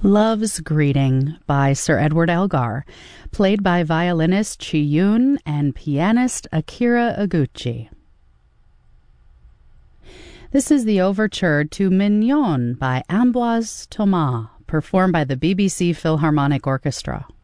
Love's Greeting by Sir Edward Elgar, played by violinist Chi-Yun and pianist Akira Iguchi. This is the overture to Mignon by Ambroise Thomas, performed by the BBC Philharmonic Orchestra.